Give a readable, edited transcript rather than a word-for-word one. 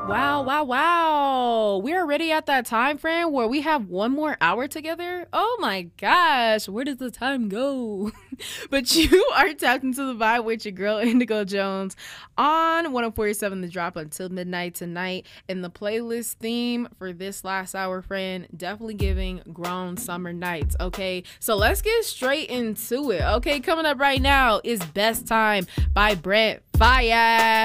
Wow, wow, wow. We're already at that time frame where we have one more hour together. Oh my gosh, where does the time go? But you are tapped into the vibe with your girl Indigo Jones on 104.7 The Drop until midnight tonight. And the playlist theme for this last hour, friend, definitely giving grown summer nights. Okay, so let's get straight into it. Okay, coming up right now is Best Time by Brent Faiyaz.